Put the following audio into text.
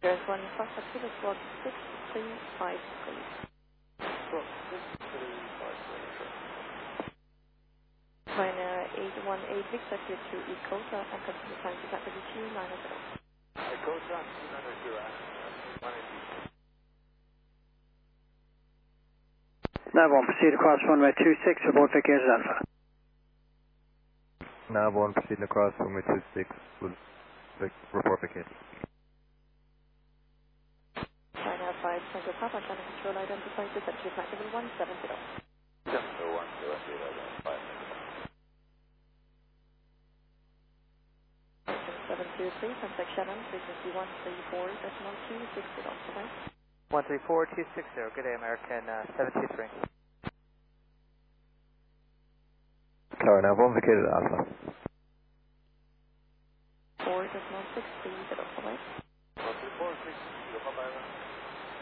There's one Papa Kilo Squad 6353. Squad 6353. Ryanair 818 Victor here to Ecota and continue time to Captain 2900. Ecota 290, 180. Nav 1, proceed across runway 26, report vacated Alpha. Nav 1, proceeding across runway 26, with report vacated. Ryanair 5 Tango Papa, channel control identified to Century Flight level 170. 170, identified. 723, contact Shannon, frequency 134.260, bye. 134.260, good day, American 723. Tower Nav 1, vacated Alpha. 4.630, bye. 134.660, bye.